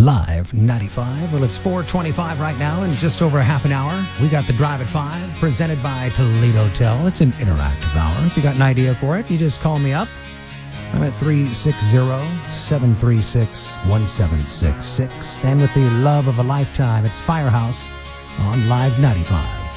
Live 95. Well, it's 4:25 right now, and just over half an hour, we got the Drive at 5, presented by Toledo Tel. It's an interactive hour. If you got an idea for it, you just call me up. I'm at 360-736-1766. And with the love of a lifetime, it's Firehouse on Live 95.